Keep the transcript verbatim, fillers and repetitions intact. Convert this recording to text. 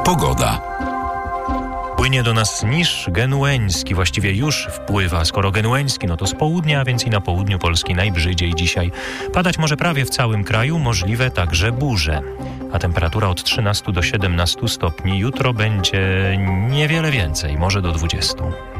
Pogoda. Płynie do nas niż genueński, właściwie już wpływa. Skoro genueński, no to z południa, a więc i na południu Polski najbrzydziej dzisiaj. Padać może prawie w całym kraju, możliwe także burze. A temperatura od trzynastu do siedemnastu stopni. Jutro będzie niewiele więcej, może do dwudziestu.